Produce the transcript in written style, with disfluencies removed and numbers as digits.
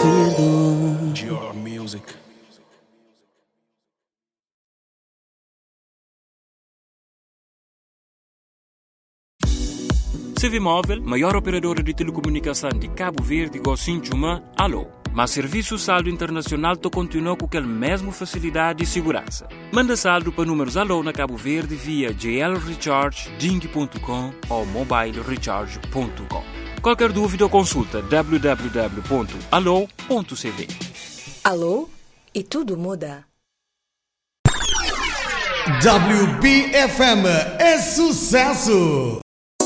Verde. Your music. CVMóvel, maior operadora de telecomunicação de Cabo Verde e Gossintuma, alô. Mas serviço saldo internacional to continua com aquela mesma facilidade e segurança. Manda saldo para números alô na Cabo Verde via GL Recharge, Ding.com ou mobilecharge.com. Qualquer dúvida ou consulta www.alô.cv. Alô? E tudo muda. WBFM é sucesso!